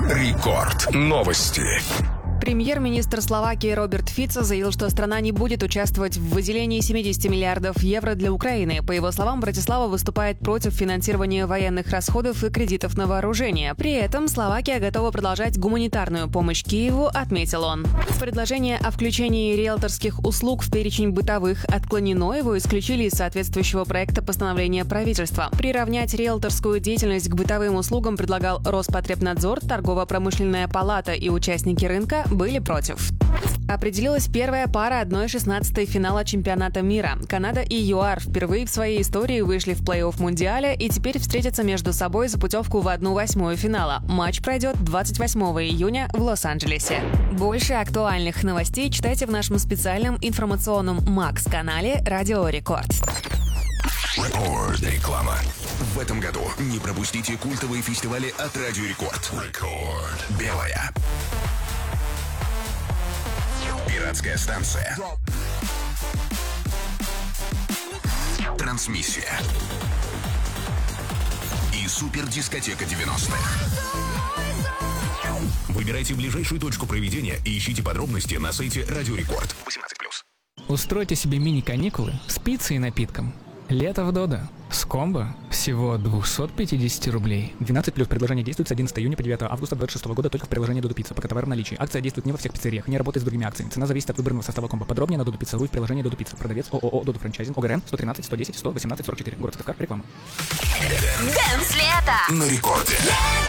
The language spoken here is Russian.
Рекорд. Новости. Премьер-министр Словакии Роберт Фицо заявил, что страна не будет участвовать в выделении 70 миллиардов евро для Украины. По его словам, Братислава выступает против финансирования военных расходов и кредитов на вооружение. При этом Словакия готова продолжать гуманитарную помощь Киеву, отметил он. Предложение о включении риэлторских услуг в перечень бытовых отклонено, его исключили из соответствующего проекта постановления правительства. Приравнять риэлторскую деятельность к бытовым услугам предлагал Роспотребнадзор, Торгово-промышленная палата и участники рынка были против. Определилась первая пара 1/16 финала чемпионата мира. Канада и ЮАР впервые в своей истории вышли в плей-офф Мундиаля и теперь встретятся между собой за путевку в 1/8 финала. Матч пройдет 28 июня в Лос-Анджелесе. Больше актуальных новостей читайте в нашем специальном информационном Макс-канале «Радио Рекорд». Реклама. В этом году не пропустите культовые фестивали от Радио Рекорд. Белая. Пиратская станция. Трансмиссия. И супердискотека 90-х. Выбирайте ближайшую точку проведения и ищите подробности на сайте Радио Рекорд. 18+. Устройте себе мини-каникулы с пиццей и напитком. Лето в Додо. С комбо всего 250 рублей. 12+. Предложение действует с 11 июня по 9 августа 2026 года только в приложении Додо Пицца. Пока товар в наличии. Акция действует не во всех пиццериях, не работает с другими акциями. Цена зависит от выбранного состава комбо. Подробнее на Додо Пицца.ру и в приложении Додо Пицца. Продавец ООО Додо Франчайзинг. ОГРН 113 110 118 44. Город Сыктывкар. Реклама. Дэнс лето! На рекорде.